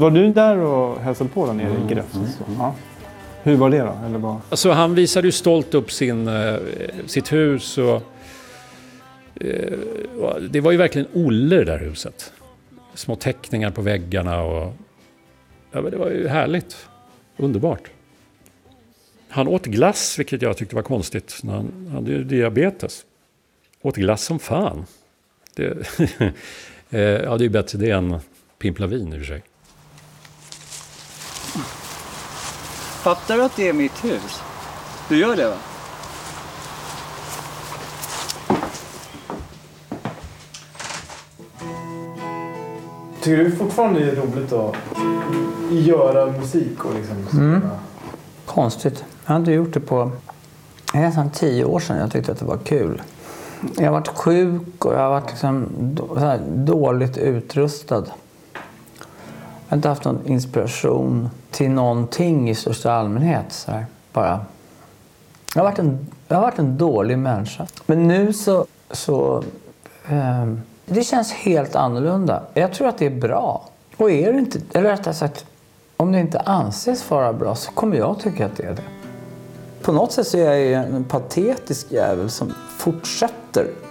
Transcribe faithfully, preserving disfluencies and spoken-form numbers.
Var du där och hälsade på där nere i Gräfs? Mm. Ja. Hur var det då? Eller bara... alltså, han visade ju stolt upp sin, eh, sitt hus. Och, eh, och det var ju verkligen Olle det där huset. Små teckningar på väggarna. Och, ja, men det var ju härligt. Underbart. Han åt glass, vilket jag tyckte var konstigt. När han hade ju diabetes. Åt glass som fan. Det, eh, ja, det är ju bättre det än pimplavin i och för sig. Fattar du att det är mitt hus? Du gör det, va? Tycker du fortfarande det är roligt att göra musik och liksom... Mm. Konstigt. Jag hade gjort det på nästan tio år sedan. Jag tyckte att det var kul. Jag har varit sjuk och jag har varit liksom så här dåligt utrustad. Jag har inte haft någon inspiration till någonting i största allmänhet. Så här, bara. Jag har varit en, jag har varit en dålig människa. Men nu så... så eh, det känns helt annorlunda. Jag tror att det är bra. Och är det inte... Eller rättare sagt, om det inte anses vara bra så kommer jag tycka att det är det. På något sätt så är jag en patetisk jävel som fortsätter